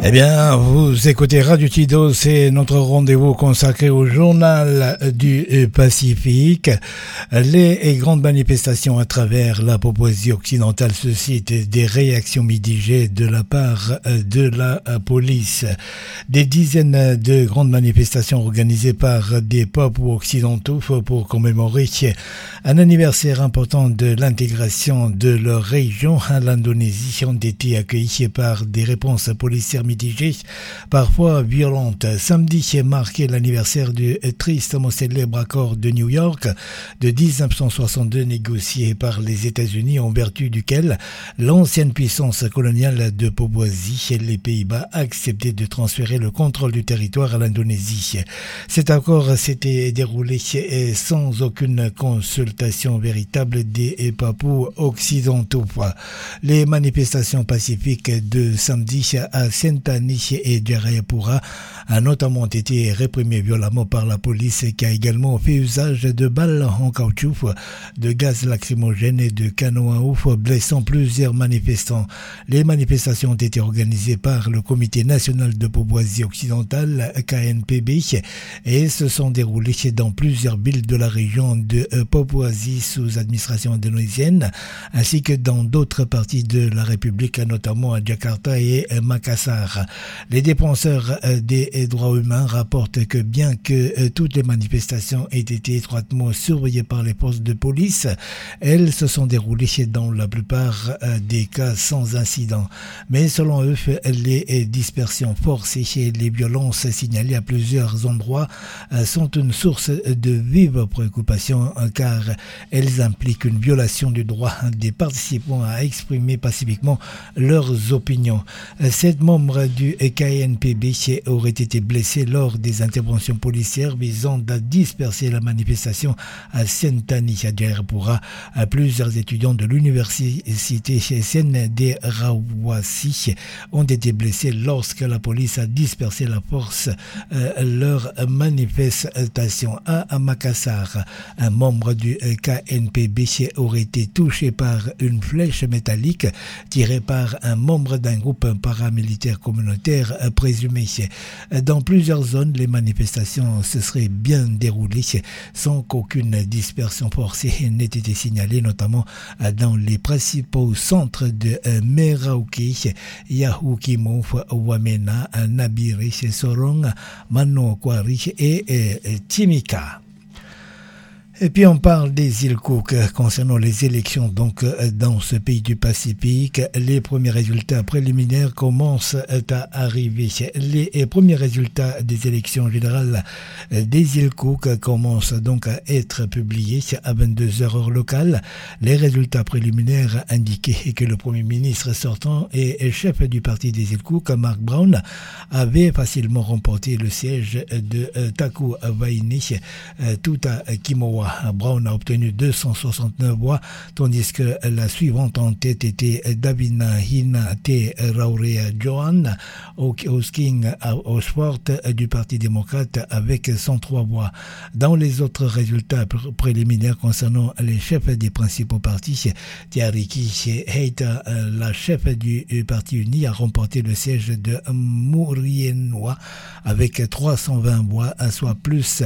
Eh bien, vous écoutez Radio Tido, c'est notre rendez-vous consacré au journal du Pacifique. Les grandes manifestations à travers la Papouasie occidentale suscitent des réactions mitigées de la part de la police. Des dizaines de grandes manifestations organisées par des Papous occidentaux pour commémorer un anniversaire important de l'intégration de leur région à l'Indonésie ont été accueillies par des réponses policières mitigées, parfois violentes. Samedi marqué l'anniversaire du tristement célèbre accord de New York de 1962 négocié par les États-Unis en vertu duquel l'ancienne puissance coloniale de Papouasie et les Pays-Bas acceptaient de transférer le contrôle du territoire à l'Indonésie. Cet accord s'était déroulé sans aucune consultation véritable des Papous occidentaux. Les manifestations pacifiques de samedi à Sentani et Jayapura a notamment été réprimée violemment par la police qui a également fait usage de balles en caoutchouc, de gaz lacrymogène et de canons à eau, blessant plusieurs manifestants. Les manifestations ont été organisées par le Comité national de Papouasie occidentale, KNPB, et se sont déroulées dans plusieurs villes de la région de Papouasie sous administration indonésienne, ainsi que dans d'autres parties de la République, notamment à Jakarta et Makassar. Les défenseurs des droits humains rapportent que bien que toutes les manifestations aient été étroitement surveillées par les forces de police, elles se sont déroulées dans la plupart des cas sans incident. Mais selon eux, les dispersions forcées et les violences signalées à plusieurs endroits sont une source de vive préoccupation car elles impliquent une violation du droit des participants à exprimer pacifiquement leurs opinions. 7 membres du KNPB auraient été blessés lors des interventions policières visant à disperser la manifestation à Sentani, à Jayapura. Plusieurs étudiants de l'université SND Rawasi ont été blessés lorsque la police a dispersé la force leur manifestation. À Makassar, un membre du KNPB aurait été touché par une flèche métallique tirée par un membre d'un groupe paramilitaire communautaire présumé. Dans plusieurs zones, les manifestations se seraient bien déroulées sans qu'aucune dispersion forcée n'ait été signalée, notamment dans les principaux centres de Merauke, Yahukimo, Wamena, Nabire, Sorong, Manokwari et Timika. Et puis on parle des îles Cook concernant les élections donc dans ce pays du Pacifique. Les premiers résultats préliminaires commencent à arriver. Les premiers résultats des élections générales des îles Cook commencent donc à être publiés à 22h heure locale. Les résultats préliminaires indiquaient que le premier ministre sortant et chef du parti des îles Cook, Mark Brown, avait facilement remporté le siège de Taku Waini Tuta Kimowa. Brown a obtenu 269 voix, tandis que la suivante en tête était Davina Hina Te Raurea Johan Hosking Oxford du Parti démocrate avec 103 voix. Dans les autres résultats préliminaires concernant les chefs des principaux partis, Tiariki Heita, la chef du Parti uni, a remporté le siège de Murienwa avec 320 voix, soit plus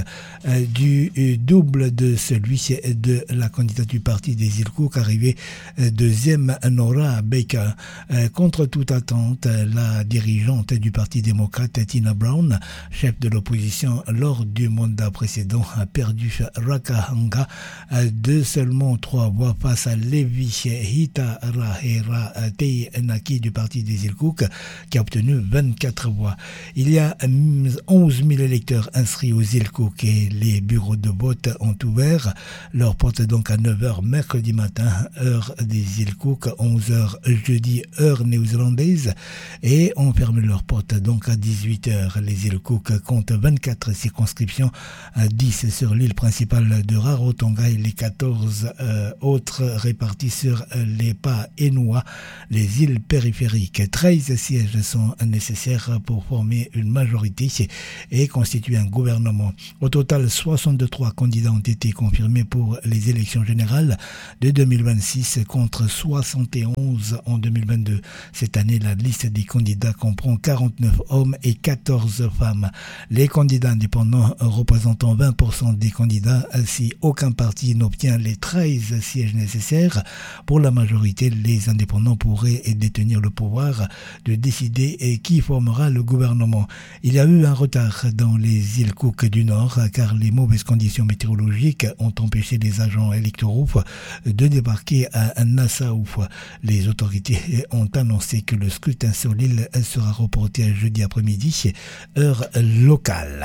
du double de celui de la candidate du parti des îles Cook, arrivée deuxième, Nora Baker. Contre toute attente, la dirigeante du parti démocrate, Tina Brown, chef de l'opposition lors du mandat précédent, a perdu Rakahanga de seulement 3 voix face à Levi Hitarahera Teinaki du parti des îles Cook, qui a obtenu 24 voix. Il y a 11 000 électeurs inscrits aux îles Cook et les bureaux de vote ont ouvert leurs portes donc à 9h mercredi matin, heure des îles Cook, 11h jeudi, heure néo-zélandaise, et ont fermé leurs portes donc à 18h. Les îles Cook comptent 24 circonscriptions, 10 sur l'île principale de Rarotonga et les 14 autres réparties sur les Paenua, les îles périphériques. 13 sièges sont nécessaires pour former une majorité et constituer un gouvernement. Au total, 63 candidats ont été été confirmés pour les élections générales de 2026 contre 71 en 2022. Cette année, la liste des candidats comprend 49 hommes et 14 femmes. Les candidats indépendants représentant 20% des candidats, si aucun parti n'obtient les 13 sièges nécessaires pour la majorité, les indépendants pourraient détenir le pouvoir de décider qui formera le gouvernement. Il y a eu un retard dans les îles Cook du Nord car les mauvaises conditions météorologiques ont empêché les agents électoraux de débarquer à Nassau. Les autorités ont annoncé que le scrutin sur l'île sera reporté à jeudi après-midi, heure locale.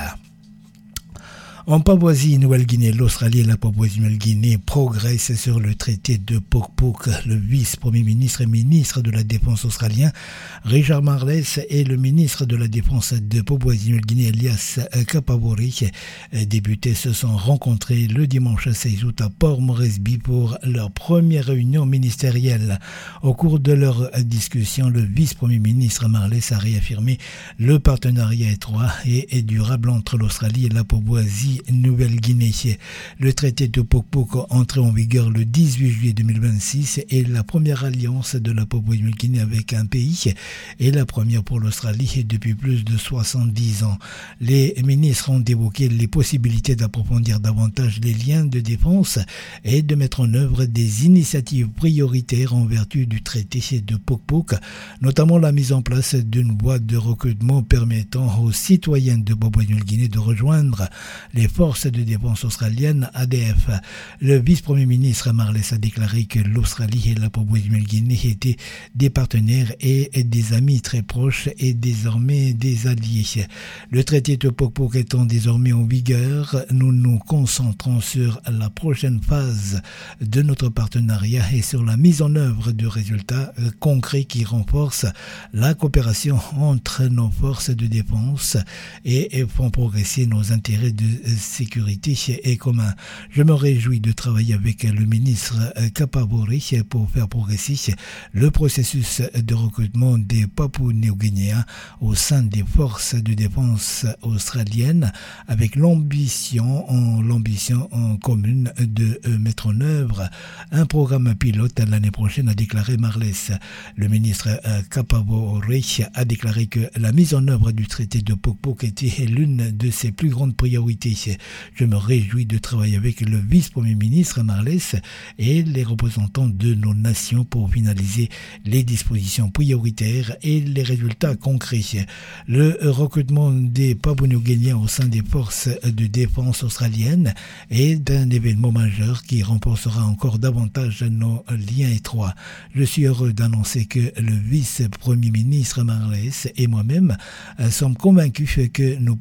En Papouasie-Nouvelle-Guinée, l'Australie et la Papouasie-Nouvelle-Guinée progressent sur le traité de Pok-Pok. Le vice-premier ministre et ministre de la Défense australien, Richard Marles, et le ministre de la Défense de Papouasie-Nouvelle-Guinée, Elias Kapabori, députés, se sont rencontrés le dimanche 16 août à Port Moresby pour leur première réunion ministérielle. Au cours de leur discussion, le vice-premier ministre Marles a réaffirmé le partenariat étroit et durable entre l'Australie et la Papouasie-Nouvelle-Guinée. Le traité de Pok-Pok entré en vigueur le 18 juillet 2026 est la première alliance de la Papouasie-Nouvelle-Guinée avec un pays et la première pour l'Australie depuis plus de 70 ans. Les ministres ont évoqué les possibilités d'approfondir davantage les liens de défense et de mettre en œuvre des initiatives prioritaires en vertu du traité de Pok-Pok, notamment la mise en place d'une boîte de recrutement permettant aux citoyens de Papouasie-Nouvelle-Guinée de rejoindre les forces de défense australiennes ADF. Le vice-premier ministre Marles a déclaré que l'Australie et la Papouasie-Nouvelle-Guinée étaient des partenaires et des amis très proches et désormais des alliés. Le traité de Pok-Pok étant désormais en vigueur, nous nous concentrons sur la prochaine phase de notre partenariat et sur la mise en œuvre de résultats concrets qui renforcent la coopération entre nos forces de défense et font progresser nos intérêts de sécurité et communs. Je me réjouis de travailler avec le ministre Kapabori pour faire progresser le processus de recrutement des Papou-Néo-Guinéens au sein des forces de défense australiennes avec l'ambition commune de mettre en œuvre un programme pilote l'année prochaine, a déclaré Marles. Le ministre Kapabori a déclaré que la mise en œuvre du traité de Pok-Pok était l'une de ses plus grandes priorités. Je me réjouis de travailler avec le vice-premier ministre Marles et les représentants de nos nations pour finaliser les dispositions prioritaires et les résultats concrets. Le recrutement des Papou-Néo-Guinéens au sein des forces de défense australiennes est un événement majeur qui renforcera encore davantage nos liens étroits. Je suis heureux d'annoncer que le vice-premier ministre Marles et moi-même sommes convaincus que nous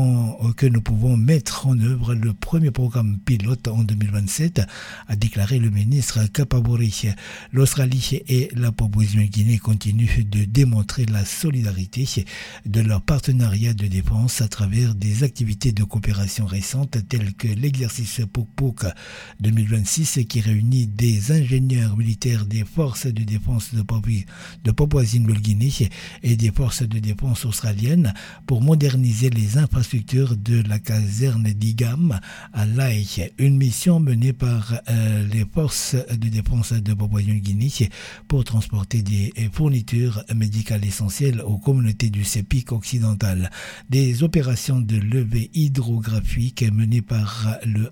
pouvons mettre en œuvre le premier programme pilote en 2027, a déclaré le ministre Kapabori. L'Australie et la Papouasie-Nouvelle-Guinée continuent de démontrer la solidarité de leur partenariat de défense à travers des activités de coopération récentes telles que l'exercice Pok-Pok 2026 qui réunit des ingénieurs militaires des forces de défense de Papouasie-Nouvelle-Guinée et des forces de défense australiennes pour moderniser les infrastructures de la caserne d'Igam à Lae, une mission menée par les forces de défense de Papouasie-Nouvelle-Guinée pour transporter des fournitures médicales essentielles aux communautés du CEPIC occidental. Des opérations de levée hydrographique menées par le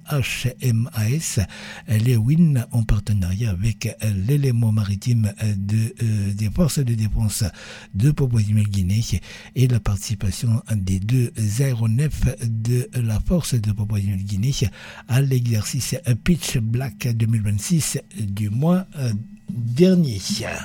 HMAS Lewin en partenariat avec l'élément maritime des forces de défense de Papouasie-Nouvelle-Guinée et la participation des deux aéronefs de la force de Papouasie-Nouvelle-Guinée à l'exercice Pitch Black 2026 du mois dernier.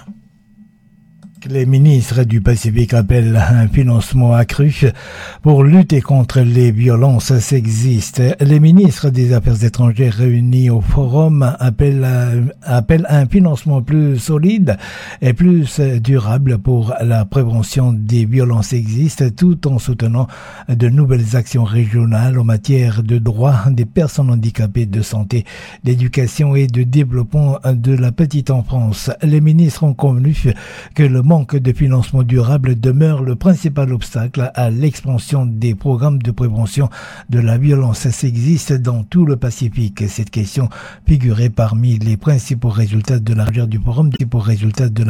Les ministres du Pacifique appellent à un financement accru pour lutter contre les violences sexistes. Les ministres des Affaires étrangères réunis au forum appellent à un financement plus solide et plus durable pour la prévention des violences sexistes tout en soutenant de nouvelles actions régionales en matière de droits des personnes handicapées, de santé, d'éducation et de développement de la petite enfance. Les ministres ont convenu que le manque de financement durable demeure le principal obstacle à l'expansion des programmes de prévention de la violence sexiste dans tout le Pacifique. Cette question figurait parmi les principaux résultats de la